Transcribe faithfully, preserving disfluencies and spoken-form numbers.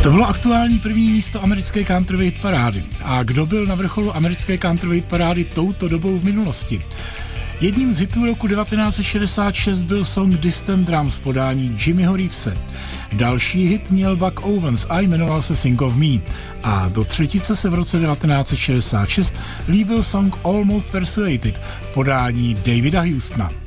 To bylo aktuální první místo americké country parády. A kdo byl na vrcholu americké country parády touto dobou v minulosti? Jedním z hitů roku devatenáct set šedesát šest byl song Distant Drums v podání Jimmyho Reevese. Další hit měl Buck Owens a jmenoval se Think of Me. A do třetice se v roce devatenáct set šedesát šest líbil song Almost Persuaded v podání Davida Houstona.